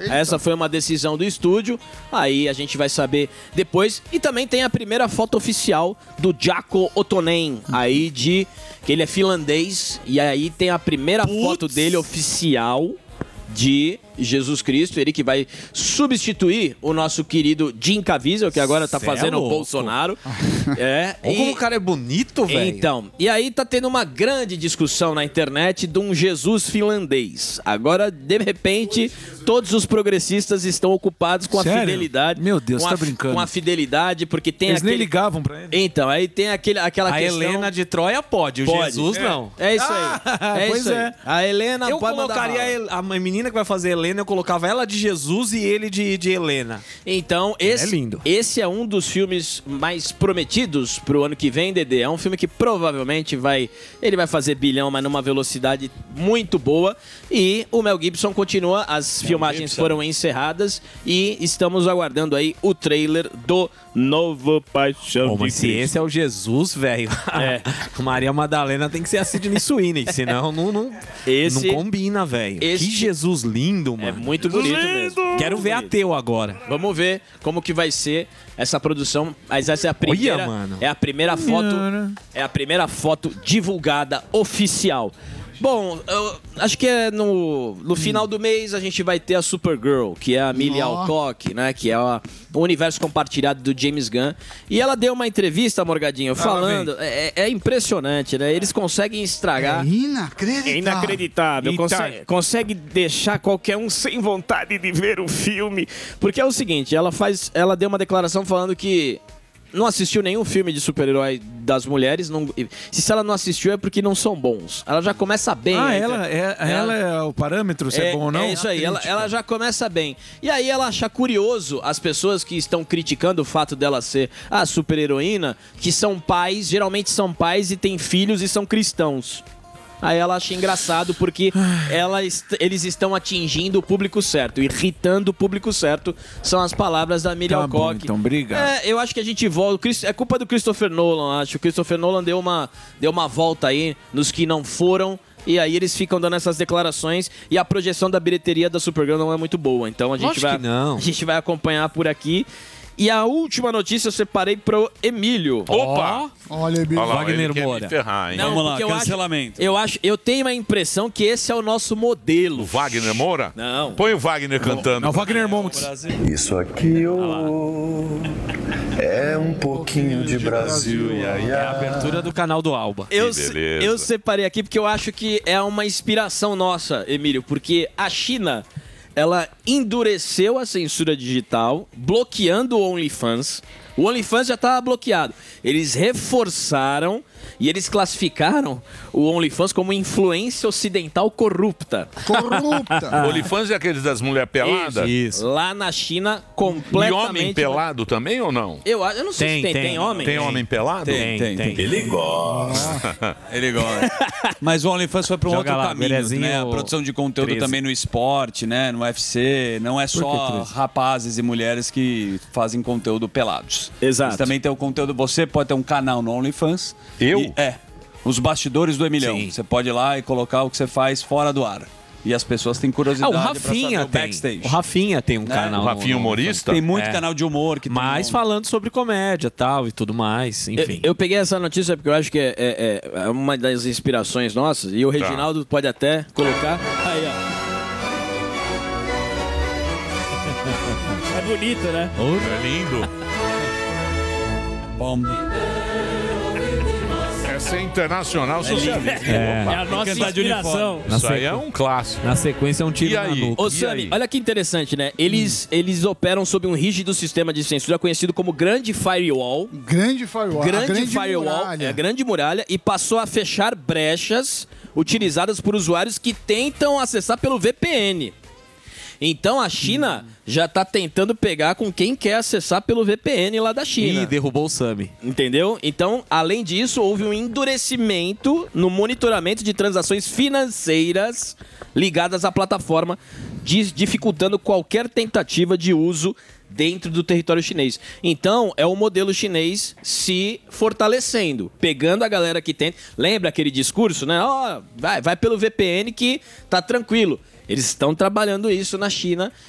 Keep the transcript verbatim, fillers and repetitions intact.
Essa foi uma decisão do estúdio. Aí a gente vai saber depois. E também tem a primeira foto oficial do Jaakko Ottonen, aí de... que ele é finlandês. E aí tem a primeira Putz. foto dele oficial de Jesus Cristo, ele que vai substituir o nosso querido Jim Caviezel, que agora tá Cê fazendo é o Bolsonaro. É, Olha e... como o cara é bonito, velho. Então, e aí tá tendo uma grande discussão na internet de um Jesus finlandês. Agora, de repente, todos os progressistas estão ocupados com a Sério? fidelidade. Meu Deus, com tá a, brincando. Com a fidelidade, porque tem Eles aquele... nem ligavam pra ele. Então, aí tem aquele, aquela a questão... Helena de Troia pode, o Pode. Jesus é. não. É isso aí. Ah, é pois isso aí. é. A Helena Eu pode mandar colocaria bala. a, a menina que vai fazer Helena, eu colocava ela de Jesus e ele de, de Helena. Então, esse é, lindo. esse é um dos filmes mais prometidos pro ano que vem, Dedê. É um filme que provavelmente vai... Ele vai fazer bilhão, mas numa velocidade muito boa. E o Mel Gibson continua. As Mel filmagens Gibson. foram encerradas e estamos aguardando aí o trailer do novo Paixão Pô, de mas Cristo. se esse é o Jesus, velho, É. Maria Madalena tem que ser a Sidney Sweeney, senão não, não, Esse- não combina, velho. esse- Que Jesus lindo, mano. É muito bonito mesmo. Quero ver ateu agora. Vamos ver como que vai ser essa produção. Mas essa é a primeira, Olha, mano. é a primeira foto, é a primeira foto divulgada oficial. Bom, eu acho que é no, no final do mês a gente vai ter a Supergirl, que é a Millie Ó. Alcock, né? Que é a- o universo compartilhado do James Gunn. E ela deu uma entrevista, Morgadinho, falando... É, é impressionante, né? Eles conseguem estragar... É inacreditável. É inacreditável. Eita. Consegue, consegue deixar qualquer um sem vontade de ver o filme. Porque é o seguinte, ela faz, ela deu uma declaração falando que não assistiu nenhum filme de super-herói das mulheres. Não, se ela não assistiu é porque não são bons. Ela já começa bem. Ah, a ela, inter- é, ela é o parâmetro, se é, bom ou não? É isso aí, ela, ela já começa bem. E aí ela acha curioso as pessoas que estão criticando o fato dela ser a super-heroína, que são pais, geralmente são pais e têm filhos e são cristãos. Aí ela acha engraçado porque ela est- eles estão atingindo o público certo, irritando o público certo, são as palavras da Millie Tá bom, Alcock. então, obrigado. É, eu acho que a gente volta. o Chris- É culpa do Christopher Nolan, acho. O Christopher Nolan deu uma, deu uma volta aí nos que não foram. E aí eles ficam dando essas declarações e a projeção da bilheteria da Supergirl não é muito boa. Então a gente, Lógico vai, que não. a gente vai acompanhar por aqui. E a última notícia eu separei pro Emílio. Opa! Olha, Bicho. Olha lá, Wagner ele quer Moura. me ferrar, hein? Não, Vamos lá, porque eu cancelamento. Acho, eu acho, eu tenho a impressão que esse é o nosso modelo. O Wagner Moura? Não. Põe o Wagner cantando. Não, Wagner Montes. Isso aqui oh, é um pouquinho de Brasil. Ia, ia. É a abertura do canal do Alba. Eu, Que se- beleza. eu separei aqui porque eu acho que é uma inspiração nossa, Emílio, porque a China, ela endureceu a censura digital, bloqueando o OnlyFans. O OnlyFans já estava bloqueado. Eles reforçaram e eles classificaram o OnlyFans como influência ocidental corrupta. Corrupta. OnlyFans é aqueles das mulheres peladas? Isso. Lá na China, E completamente... homem pelado também ou não? Eu, eu não sei Tem, se tem. Tem, tem. homem? Tem homem pelado? Tem, tem. tem. Ele gosta. Ele gosta. Mas o OnlyFans foi para um Joga outro lá, caminho, Belezinho né? A produção de conteúdo treze. também no esporte, né? No U F C. Não é só rapazes e mulheres que fazem conteúdo pelados. Exato. Eles também tem o conteúdo... Você pode ter um canal no OnlyFans. Eu? E- é. Os bastidores do Emilhão. Sim. Você pode ir lá e colocar o que você faz fora do ar. E as pessoas têm Ah, curiosidade o pra saber Rafinha o tem. backstage. O Rafinha tem um canal. O Rafinha no- no- humorista? Tem muito É. canal de humor que tem Mas um- falando sobre comédia tal e tudo mais, Eu, enfim. eu peguei essa notícia porque eu acho que é, é- é uma das inspirações nossas. E o Reginaldo pode até colocar. Aí, ó. É bonito, né? É lindo. Bom, Essa é internacional socialista. É a nossa cantar de inspiração. Isso aí é um clássico. Na sequência é um tiro E na aí? nuca. Ô, E Sami, aí? olha que interessante, né? Eles, eles operam sob um rígido sistema de censura conhecido como Grande Firewall. Grande firewall. a Grande, grande Firewall muralha. é a grande muralha e passou a fechar brechas utilizadas por usuários que tentam acessar pelo V P N. Então a China já tá tentando pegar com quem quer acessar pelo V P N lá da China. Ih, derrubou o Sami. Entendeu? Então, além disso, houve um endurecimento no monitoramento de transações financeiras ligadas à plataforma, dis- dificultando qualquer tentativa de uso dentro do território chinês. Então, é o modelo chinês se fortalecendo, pegando a galera que tem. Lembra aquele discurso, né? Ó, vai, vai pelo V P N que tá tranquilo. Eles estão trabalhando isso na China